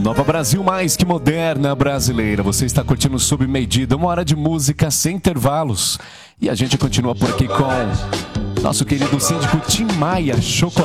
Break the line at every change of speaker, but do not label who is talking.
Nova Brasil mais que moderna brasileira. Você está curtindo Sob Medida, uma hora de música sem intervalos. E a gente continua por aqui com nosso querido síndico Tim Maia, Chocolate.